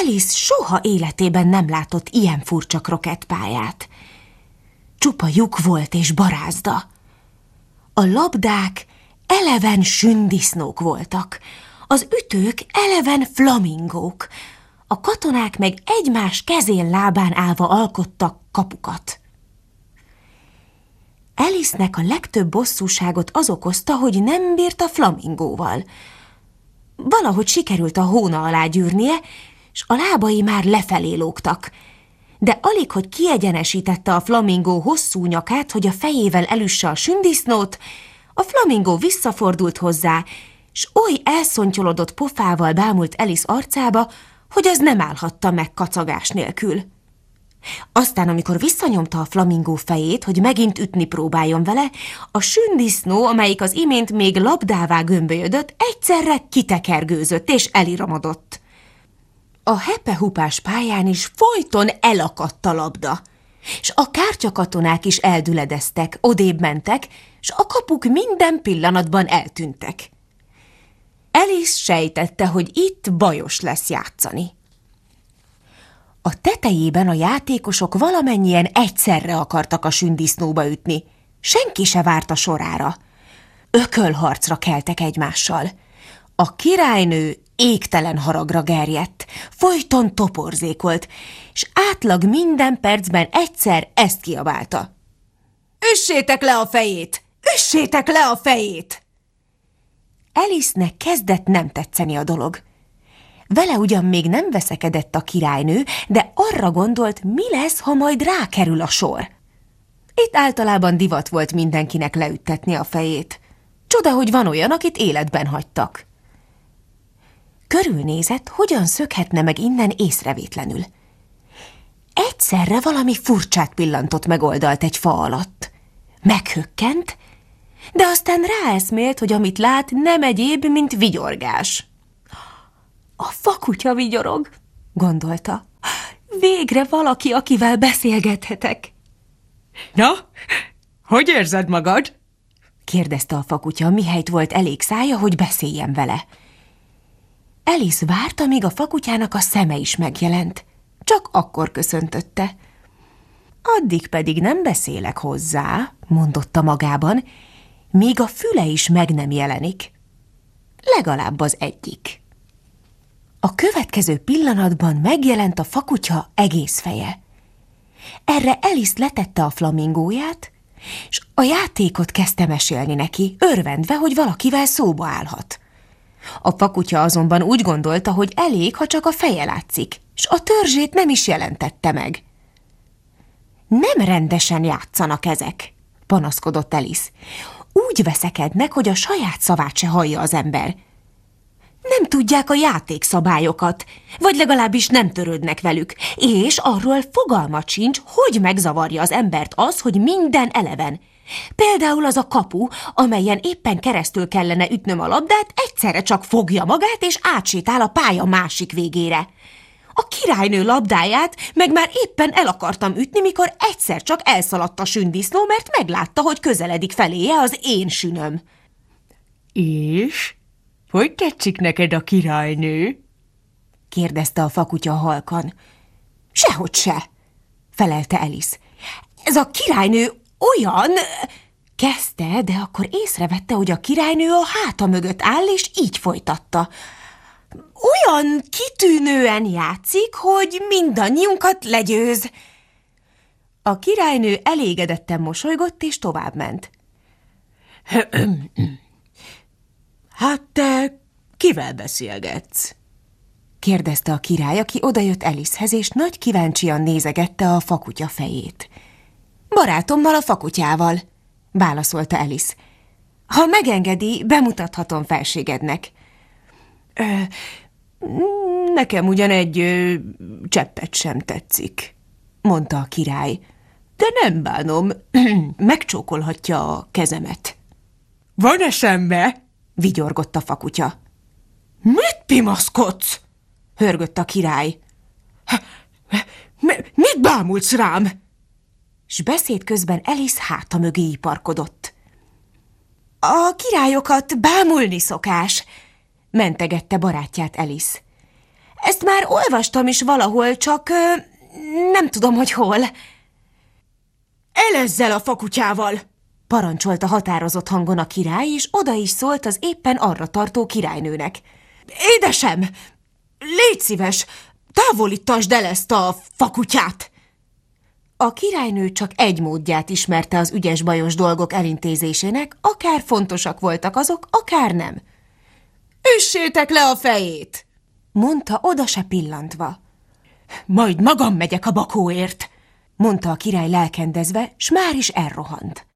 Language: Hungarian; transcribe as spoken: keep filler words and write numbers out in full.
Alice soha életében nem látott ilyen furcsa krokettpályát. Csupa lyuk volt és barázda. A labdák eleven sündisznók voltak, az ütők eleven flamingók, a katonák meg egymás kezén-lábán állva alkottak kapukat. Alice-nek a legtöbb bosszúságot az okozta, hogy nem bírt a flamingóval. Valahogy sikerült a hóna alá gyűrnie, s a lábai már lefelé lógtak, de alig, hogy kiegyenesítette a flamingó hosszú nyakát, hogy a fejével elüsse a sündisznót, a flamingó visszafordult hozzá, s oly elszontyolodott pofával bámult Alice arcába, hogy az nem állhatta meg kacagás nélkül. Aztán, amikor visszanyomta a flamingó fejét, hogy megint ütni próbáljon vele, a sündisznó, amelyik az imént még labdává gömbölyödött, egyszerre kitekergőzött és eliramodott. A hepehupás pályán is folyton elakadt a labda, s a kártyakatonák is eldüledeztek, odébb mentek, s a kapuk minden pillanatban eltűntek. Alice sejtette, hogy itt bajos lesz játszani. A tetejében a játékosok valamennyien egyszerre akartak a sündisznóba ütni. Senki se várt a sorára. Ökölharcra keltek egymással. A királynő égtelen haragra gerjedt, folyton toporzékolt, és átlag minden percben egyszer ezt kiabálta. Üssétek le a fejét! Üssétek le a fejét! Alice-nek kezdett nem tetszeni a dolog. Vele ugyan még nem veszekedett a királynő, de arra gondolt, mi lesz, ha majd rákerül a sor. Itt általában divat volt mindenkinek leüttetni a fejét. Csoda, hogy van olyan, akit életben hagytak. Körülnézett, hogyan szökhetne meg innen észrevétlenül. Egyszerre valami furcsát pillantott meg oldalt egy fa alatt. Meghökkent, de aztán ráeszmélt, hogy amit lát, nem egyéb, mint vigyorgás. A fakutya vigyorog, gondolta. Végre valaki, akivel beszélgethetek. Na, hogy érzed magad? kérdezte a fakutya, mihelyt volt elég szája, hogy beszéljen vele. Alice várta, míg a fakutyának a szeme is megjelent. Csak akkor köszöntötte. Addig pedig nem beszélek hozzá, mondotta magában, míg a füle is meg nem jelenik. Legalább az egyik. A következő pillanatban megjelent a fakutya egész feje. Erre Alice letette a flamingóját, és a játékot kezdte mesélni neki, örvendve, hogy valakivel szóba állhat. A fakutya azonban úgy gondolta, hogy elég, ha csak a feje látszik, és a törzsét nem is jelentette meg. Nem rendesen játszanak ezek, panaszkodott Alice. Úgy veszekednek, hogy a saját szavát se hallja az ember. Nem tudják a játékszabályokat, vagy legalábbis nem törődnek velük, és arról fogalmat sincs, hogy megzavarja az embert az, hogy minden eleven. Például az a kapu, amelyen éppen keresztül kellene ütnöm a labdát, egyszerre csak fogja magát, és átsétál a pálya másik végére. A királynő labdáját meg már éppen el akartam ütni, mikor egyszer csak elszaladt a sündisznó, mert meglátta, hogy közeledik feléje az én sünöm. És? Hogy tetszik neked a királynő? kérdezte a fakutya halkan. Sehogy se, felelte Alice. Ez a királynő olyan... kezdte, de akkor észrevette, hogy a királynő a háta mögött áll, és így folytatta. Olyan kitűnően játszik, hogy mindannyiunkat legyőz. A királynő elégedetten mosolygott, és továbbment. Hát te kivel beszélgetsz? kérdezte a király, aki odajött Alicehez, és nagy kíváncsian nézegette a fakutya fejét. Barátommal, a fakutyával, válaszolta Alice. Ha megengedi, bemutathatom felségednek. Ö, nekem ugyan egy ö, cseppet sem tetszik, mondta a király, de nem bánom, megcsókolhatja a kezemet. Van eszembe? vigyorgott a fakutya. Mit pimaszkodsz? hörgött a király. Mit bámulsz rám? S beszéd közben Alice háta mögé iparkodott. A királyokat bámulni szokás, mentegette barátját Alice. Ezt már olvastam is valahol, csak ö, nem tudom, hogy hol. Elezzel a fakutyával! Parancsolta határozott hangon a király, és oda is szólt az éppen arra tartó királynőnek. Édesem, légy szíves, távolítasd el ezt a fakutyát! A királynő csak egy módját ismerte az ügyes-bajos dolgok elintézésének, akár fontosak voltak azok, akár nem. Üssétek le a fejét! Mondta oda se pillantva. Majd magam megyek a bakóért, mondta a király lelkendezve, s már is elrohant.